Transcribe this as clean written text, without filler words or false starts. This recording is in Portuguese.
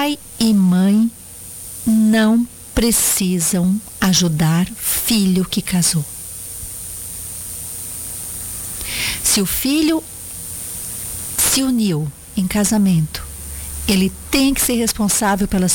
pai e mãe não precisam ajudar filho que casou. Se o filho se uniu em casamento, ele tem que ser responsável pelas